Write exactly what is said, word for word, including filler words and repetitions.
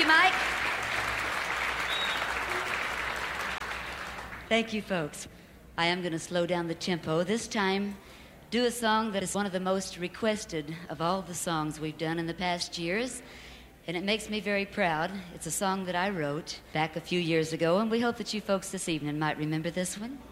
you, Mike. Thank you, folks. I am going to slow down the tempo. This time, do a song that is one of the most requested of all the songs we've done in the past years, and it makes me very proud. It's a song that I wrote back a few years ago, and we hope that you folks this evening might remember this one.